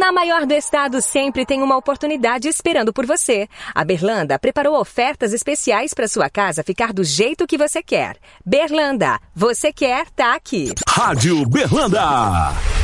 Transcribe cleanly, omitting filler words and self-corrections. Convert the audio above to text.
Na maior do estado sempre tem uma oportunidade esperando por você. A Berlanda preparou ofertas especiais para sua casa ficar do jeito que você quer. Berlanda, você quer, tá aqui. Rádio Berlanda.